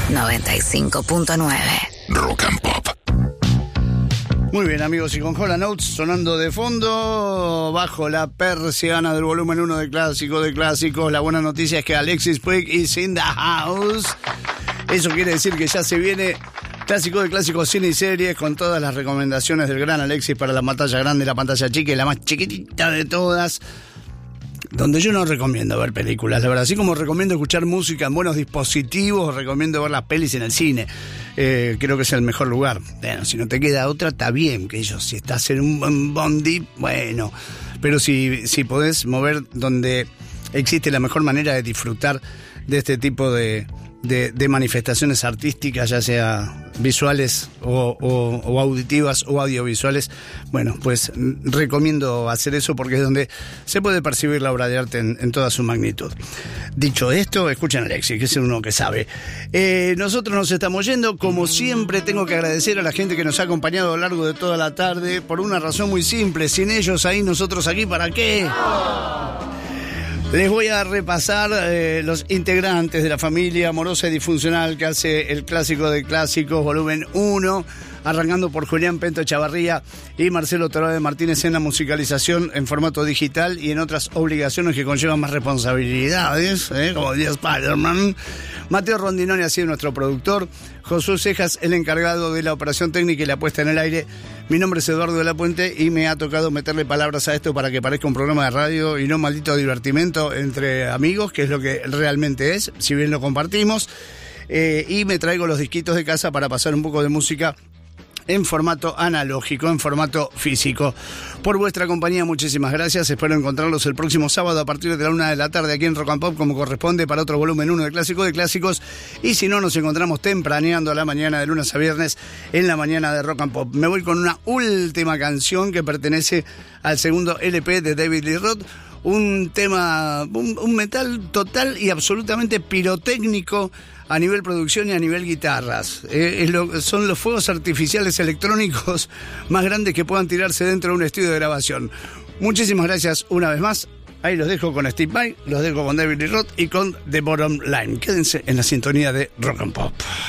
95.9. Rock and Pop. Muy bien, amigos, y con Hall & Oates sonando de fondo, bajo la persiana del volumen 1 de Clásicos. La buena noticia es que Alexis Puig is in the house. Eso quiere decir que ya se viene Clásico de Clásicos, cine y series, con todas las recomendaciones del gran Alexis para la pantalla grande, la pantalla chica y la más chiquitita de todas. Donde yo no recomiendo ver películas, la verdad. Así como recomiendo escuchar música en buenos dispositivos, recomiendo ver las pelis en el cine. Creo que es el mejor lugar. Bueno, si no te queda otra, está bien. Que si estás en un bondi, bueno. Pero si podés mover donde existe la mejor manera de disfrutar de este tipo de manifestaciones artísticas, ya sea visuales o auditivas o audiovisuales, bueno, pues recomiendo hacer eso porque es donde se puede percibir la obra de arte en toda su magnitud. Dicho esto, escuchen a Alexis, que es uno que sabe. Nosotros nos estamos yendo. Como siempre, tengo que agradecer a la gente que nos ha acompañado a lo largo de toda la tarde, por una razón muy simple: sin ellos ahí, nosotros aquí, ¿para qué? Les voy a repasar los integrantes de la familia amorosa y disfuncional que hace el Clásico de Clásicos, volumen 1, arrancando por Julián Pento Chavarría y Marcelo Torabe Martínez en la musicalización en formato digital y en otras obligaciones que conllevan más responsabilidades, como diría Spider-Man. Mateo Rondinoni ha sido nuestro productor, Josué Cejas el encargado de la operación técnica y la puesta en el aire. Mi nombre es Eduardo de la Puente y me ha tocado meterle palabras a esto para que parezca un programa de radio y no maldito divertimento entre amigos, que es lo que realmente es, si bien lo compartimos. Y me traigo los disquitos de casa para pasar un poco de música en formato analógico, en formato físico. Por vuestra compañía, muchísimas gracias. Espero encontrarlos el próximo sábado a partir de la 1 de la tarde aquí en Rock and Pop, como corresponde, para otro volumen 1 de Clásico de Clásicos. Y si no, nos encontramos tempraneando a la mañana de lunes a viernes en la mañana de Rock and Pop. Me voy con una última canción que pertenece al segundo LP de David Lee Roth. Un tema, un metal total y absolutamente pirotécnico a nivel producción y a nivel guitarras. Son los fuegos artificiales electrónicos más grandes que puedan tirarse dentro de un estudio de grabación. Muchísimas gracias una vez más. Ahí los dejo con Steve Vai, los dejo con David Lee Roth y con The Bottom Line. Quédense en la sintonía de Rock and Pop.